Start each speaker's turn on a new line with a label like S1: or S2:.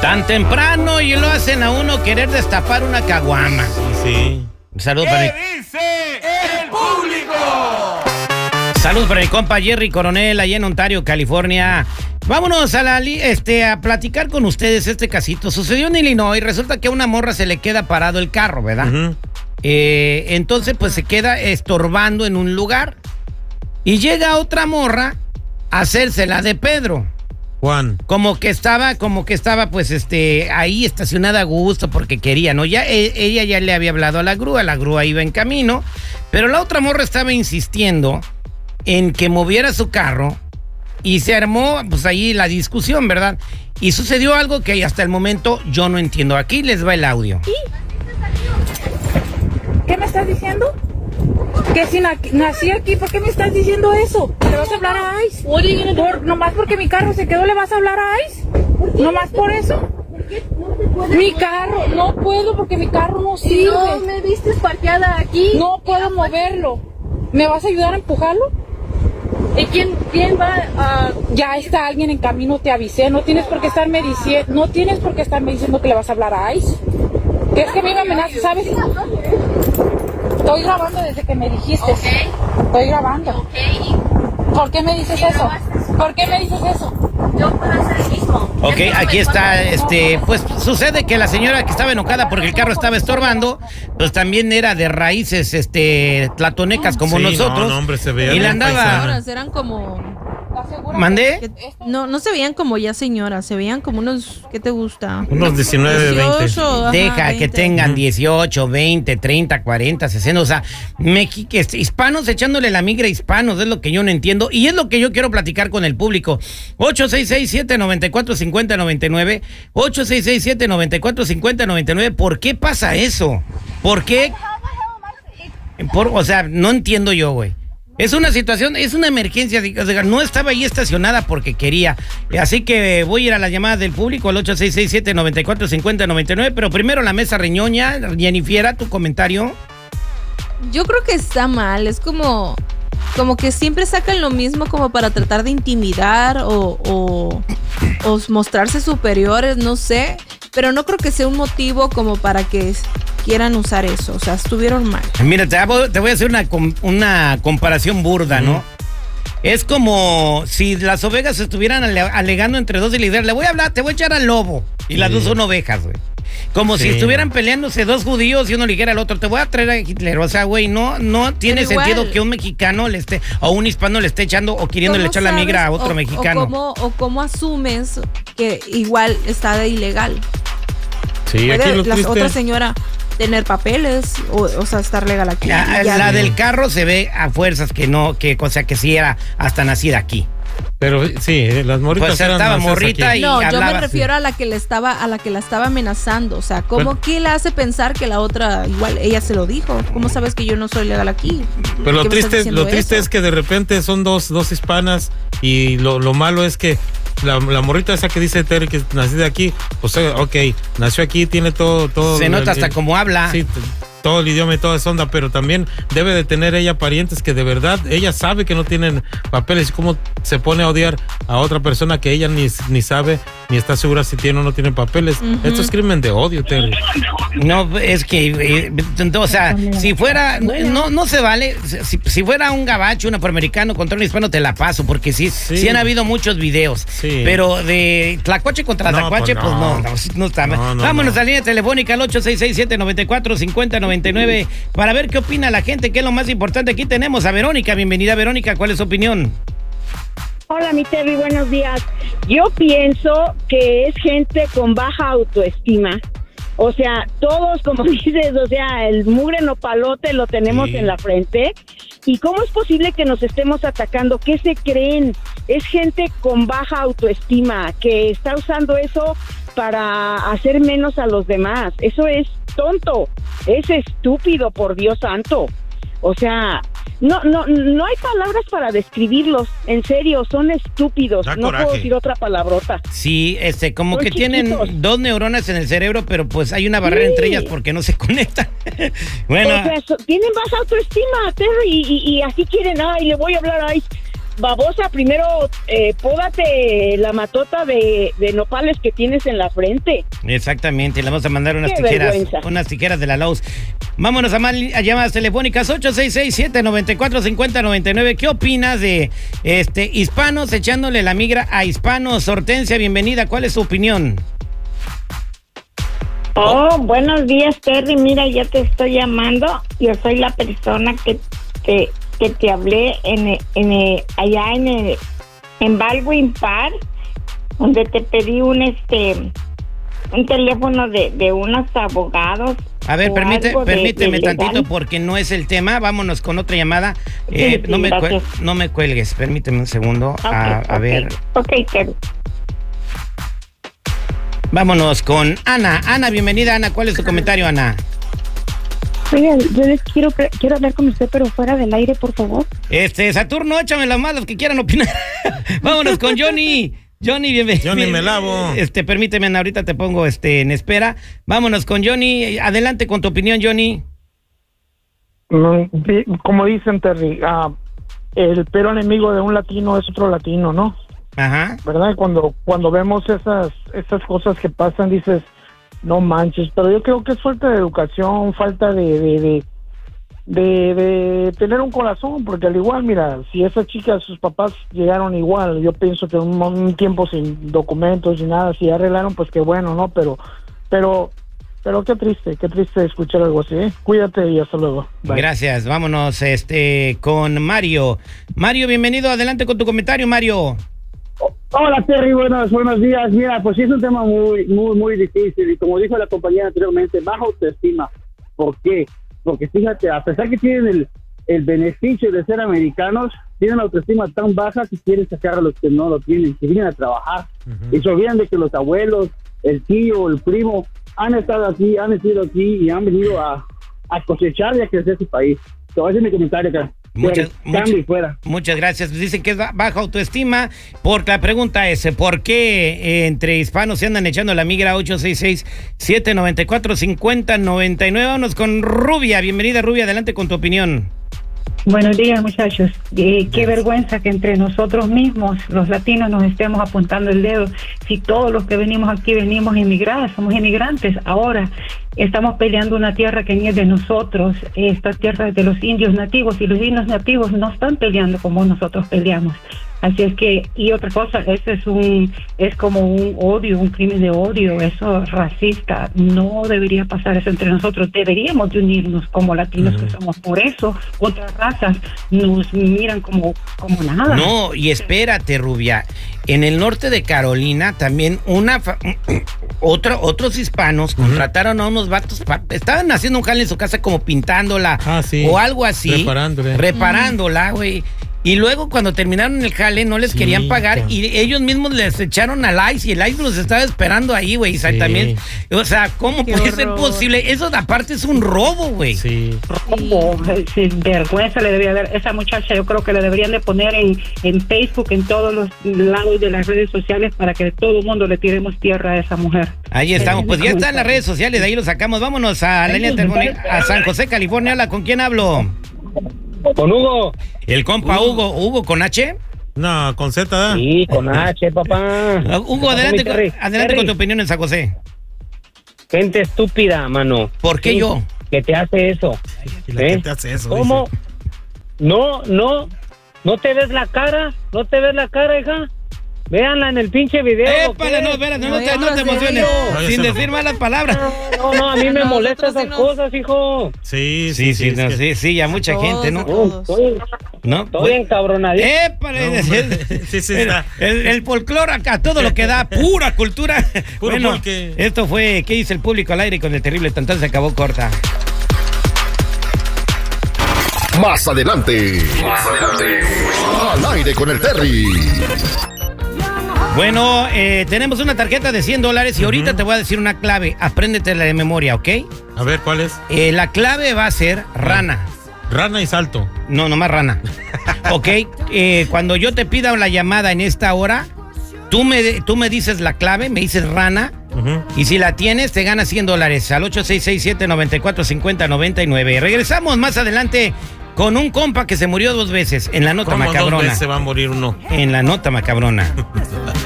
S1: Tan temprano y lo hacen a uno querer destapar una caguama.
S2: Sí.
S1: Salud para
S3: ¿Qué dice el público?
S1: Salud para mi compa Jerry Coronel, allá en Ontario, California. Vámonos a platicar con ustedes este casito. Sucedió en Illinois. Resulta que a una morra se le queda parado el carro, ¿verdad?
S2: Uh-huh.
S1: Entonces, pues se queda estorbando en un lugar. Y llega otra morra a hacérsela de Pedro.
S2: Juan.
S1: Como que estaba, pues, ahí estacionada a gusto porque quería, ¿no? Ella ya le había hablado a la grúa iba en camino, pero la otra morra estaba insistiendo en que moviera su carro y se armó, pues, ahí la discusión, ¿verdad? Y sucedió algo que hasta el momento yo no entiendo. Aquí les va el audio.
S4: ¿Qué me estás diciendo? Que si nací aquí, ¿por qué me estás diciendo eso? ¿Le vas a hablar a ICE? Nomás porque mi carro se quedó, ¿le vas a hablar a ICE? ¿Nomás por eso? Mi carro, no puedo porque mi carro no sirve.
S5: No me viste parqueada aquí.
S4: No puedo moverlo. ¿Me vas a ayudar a empujarlo?
S5: ¿Y quién va a...?
S4: Ya está alguien en camino, te avisé. No tienes por qué estarme diciendo que le vas a hablar a ICE. ¿Qué es que me amenaza, sabes? Estoy grabando desde que me dijiste.
S5: Okay.
S4: Estoy grabando.
S5: Okay.
S4: ¿Por qué me dices eso? ¿Por qué me dices eso?
S5: Yo puedo hacer el mismo.
S1: Ok, aquí está, pues sucede que la señora que estaba enojada porque el carro estaba estorbando, pues también era de raíces, tlatonecas como
S2: Sí,
S1: nosotros.
S2: No, hombre, se veía
S1: y le
S2: bien
S1: andaba...
S2: paisana.
S6: Eran como...
S1: ¿Mandé?
S6: No se veían como ya señoras, se veían como unos, ¿qué te gusta?
S2: Unos 19, 20.
S6: 18, ajá,
S1: Deja
S6: 20.
S1: que tengan 18, 20, 30, 40, 60, o sea, hispanos echándole la migra a hispanos, es lo que yo no entiendo, y es lo que yo quiero platicar con el público. 866-794-5099, 866-794-5099, ¿por qué pasa eso? ¿Por qué? O sea, no entiendo yo, güey. Es una situación, es una emergencia, no estaba ahí estacionada porque quería. Así que voy a ir a la llamada del público al 866-794-5099, pero primero la mesa reñoña. Jennifer, tu comentario.
S6: Yo creo que está mal, es como que siempre sacan lo mismo como para tratar de intimidar o mostrarse superiores, no sé, pero no creo que sea un motivo como para que quieran usar eso, o sea, estuvieron mal.
S1: Mira, te voy a hacer una comparación burda, ¿no? Es como si las ovejas estuvieran alegando entre dos y la idea, le voy a hablar, te voy a echar al lobo, y las dos son ovejas, güey. Como si estuvieran peleándose dos judíos y uno le dijera al otro, te voy a traer a Hitler. O sea, güey, no tiene sentido que un mexicano o un hispano le esté echando o queriéndole echar la migra a otro mexicano.
S6: O cómo asumes que igual está de ilegal.
S2: Sí, aquí
S6: Puede
S2: lo
S6: la
S2: triste...
S6: otra señora tener papeles o sea, estar legal aquí.
S1: La del carro se ve a fuerzas que no, o sea, que sí era hasta nacida aquí.
S2: Pero sí, las morritas
S1: pues
S2: eran
S1: estaba
S2: nacidas
S1: morrita
S2: aquí.
S1: y
S6: no,
S1: hablaba,
S6: yo me refiero a la que la estaba amenazando, o sea, ¿cómo que le hace pensar que la otra igual ella se lo dijo? ¿Cómo sabes que yo no soy legal aquí?
S2: Pero lo triste
S6: eso?
S2: es que de repente son dos hispanas y lo malo es que la morrita esa que dice Terry que es nacida aquí, pues ok, nació aquí, tiene todo.
S1: Se nota hasta cómo habla.
S2: Sí, todo el idioma y toda esa onda, pero también debe de tener ella parientes que de verdad ella sabe que no tienen papeles. ¿Cómo se pone a odiar a otra persona que ella ni sabe ni está segura si tiene o no tiene papeles? Esto es crimen de odio, Terry.
S1: No, es que, o sea, si fuera, no se vale, si fuera un gabacho, un afroamericano contra un hispano, te la paso, porque sí han habido muchos videos, pero de tlacuache contra tlacuache, pues no está mal. Vámonos a la línea telefónica al 866-794-5099 para ver qué opina la gente, que es lo más importante. Aquí tenemos a Verónica. Bienvenida, Verónica, ¿cuál es su opinión?
S7: Hola, mi Terry, buenos días. Yo pienso que es gente con baja autoestima. O sea, todos, como dices, o sea, el mugre nopalote lo tenemos en la frente. ¿Y cómo es posible que nos estemos atacando? ¿Qué se creen? Es gente con baja autoestima que está usando eso para hacer menos a los demás. Eso es tonto, es estúpido, por Dios santo. O sea, no hay palabras para describirlos. En serio, son estúpidos. No puedo decir otra palabrota.
S1: Sí, como
S7: son
S1: que
S7: chiquitos.
S1: tienen dos neuronas en el cerebro, pero pues hay una barrera entre ellas porque no se conectan. Bueno.
S7: O sea, tienen baja autoestima, Terry, y así quieren, le voy a hablar a babosa, primero pódate la matota de nopales que tienes en la frente.
S1: Exactamente, le vamos a mandar unas
S7: Qué
S1: tijeras,
S7: vergüenza.
S1: unas tijeras de la Lowe's. Vámonos a más llamadas telefónicas, 866-794-5099. ¿Qué opinas de hispanos echándole la migra a hispanos? Hortensia, bienvenida, ¿cuál es su opinión?
S8: Oh, buenos días, Terry. Mira, ya te estoy llamando. Yo soy la persona que te hablé allá en Baldwin Park, donde te pedí un teléfono de unos abogados.
S1: A ver,
S8: o
S1: permíteme
S8: de
S1: tantito
S8: legal.
S1: porque no es el tema. Vámonos con otra llamada.
S8: Sí,
S1: no
S8: gracias.
S1: me cuelgues, permíteme un segundo. A ver.
S8: Ok, Terry.
S1: Vámonos con Ana. Ana, bienvenida, Ana. ¿Cuál es tu comentario, Ana?
S9: Oiga, yo les quiero hablar con usted, pero fuera del aire, por favor.
S1: Saturno, échame las malas que quieran opinar. Vámonos con Johnny. Johnny, bienvenido.
S2: Johnny, me lavo.
S1: Permíteme, Ana, ahorita te pongo en espera. Vámonos con Johnny. Adelante con tu opinión, Johnny.
S10: Como dicen, Terry, el peor enemigo de un latino es otro latino, ¿no?
S1: Ajá.
S10: ¿Verdad? Cuando vemos esas cosas que pasan, dices, no manches, pero yo creo que es falta de educación, falta de tener un corazón, porque al igual, mira, si esa chica, sus papás llegaron igual, yo pienso que un tiempo sin documentos y nada, si ya arreglaron, pues qué bueno, ¿no? Pero qué triste escuchar algo así, ¿eh? Cuídate y hasta luego. Bye.
S1: Gracias, vámonos con Mario. Mario, bienvenido, adelante con tu comentario, Mario.
S11: Hola, Terry, buenos días. Mira, pues sí es un tema muy difícil y como dijo la compañera anteriormente, baja autoestima. ¿Por qué? Porque fíjate, a pesar que tienen el beneficio de ser americanos, tienen la autoestima tan baja que quieren sacar a los que no lo tienen, que vienen a trabajar. Y se olvidan de que los abuelos, el tío, el primo, han estado aquí, han nacido aquí y han venido a cosechar y a crecer su país. Ese es mi comentario acá.
S1: Muchas gracias. Dicen que es baja autoestima, porque la pregunta es, ¿por qué entre hispanos se andan echando la migra? 866-794-5099. Vámonos con Rubia. Bienvenida, Rubia, adelante con tu opinión.
S12: Buenos días, muchachos. Qué vergüenza que entre nosotros mismos, los latinos, nos estemos apuntando el dedo. Si todos los que venimos aquí venimos inmigrados, somos inmigrantes. Ahora estamos peleando una tierra que ni es de nosotros. Esta tierra es de los indios nativos y los indios nativos no están peleando como nosotros peleamos. Así es que, y otra cosa, es como un odio, un crimen de odio, eso es racista. No debería pasar eso entre nosotros. Deberíamos de unirnos como latinos que somos. Por eso otras razas nos miran como nada.
S1: No, y espérate, Rubia. En el norte de Carolina también otros hispanos contrataron a unos vatos, estaban haciendo un jale en su casa como pintándola o algo así. Reparándola, güey. Y luego cuando terminaron el jale no les querían pagar y ellos mismos les echaron al ICE y el ICE los estaba esperando ahí, güey. Exactamente. O sea, ¿cómo puede ser posible? Eso aparte es un robo, güey.
S12: Sin vergüenza le debería dar. Esa muchacha yo creo que le deberían de poner en Facebook, en todos los lados de las redes sociales para que todo el mundo le tiremos tierra a esa mujer.
S1: Ahí estamos, pues ya está en las redes sociales, de ahí lo sacamos. Vámonos a la línea telefónica, a San José, California. Hola, ¿con quién hablo?
S11: Con Hugo.
S1: ¿El compa Hugo? ¿Hugo con H?
S2: No, con Z.
S11: Sí, con H, papá.
S1: Hugo, adelante con tu opinión en San José.
S11: Gente estúpida, mano.
S1: ¿Por qué yo?
S11: ¿Qué te hace eso?
S2: ¿Qué te hace eso?
S11: ¿Cómo? No te ves la cara, hija. Véanla en el pinche video.
S1: No, espérate, no te emociones. Sin decir malas palabras.
S11: No, a mí me molestan esas cosas, hijo.
S2: Sí,
S1: ya mucha gente, ¿no?
S11: Estoy encabronadito.
S2: Sí, está.
S1: El folclore acá, todo lo que da, pura cultura. Bueno, esto fue ¿Qué dice el público al aire con el terrible tantán? Se acabó corta.
S13: Más adelante. Al aire con el Terry.
S1: Bueno, tenemos una tarjeta de $100 y ahorita te voy a decir una clave. Apréndetela de memoria, ¿ok?
S2: A ver, ¿cuál es?
S1: La clave va a ser rana.
S2: Rana y salto.
S1: No, nomás rana. Ok, cuando yo te pida la llamada en esta hora, tú me dices la clave, me dices rana, y si la tienes, te ganas $100 al 866-794-5099. Regresamos más adelante Con un compa que se murió 2 veces en la nota
S2: ¿Cómo
S1: macabrona.
S2: 2 veces se va a morir uno?
S1: En la nota macabrona.